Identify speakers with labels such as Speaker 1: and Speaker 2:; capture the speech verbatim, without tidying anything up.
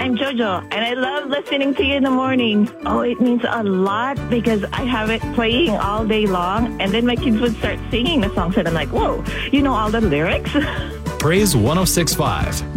Speaker 1: I'm Jojo, and I love listening to you in the morning. Oh, it means a lot because I have it playing all day long, and then my kids would start singing the songs, and I'm like, whoa, you know all the lyrics?
Speaker 2: Praise one oh six point five.